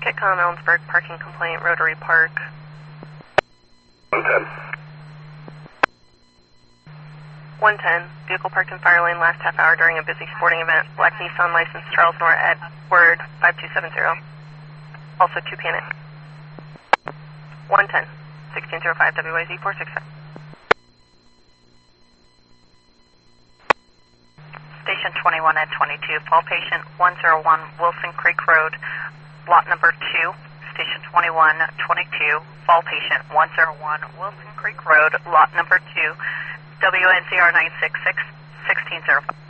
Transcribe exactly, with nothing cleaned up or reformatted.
Kitcom, Ellensburg, parking complaint, Rotary Park. one ten. one ten, vehicle parked in fire lane last half hour during a busy sporting event. Black Nissan license, Charles Nor Edward, five two seven zero. Also two Panic. one ten, sixteen oh five, W Y Z four six five. Station twenty-one at twenty-two, fall patient one oh one, Wilson Creek Road, lot number two. Station twenty-one twenty-two, fall patient one oh one, Wilson Creek Road, lot number two, W N Z R nine six six, sixteen oh five.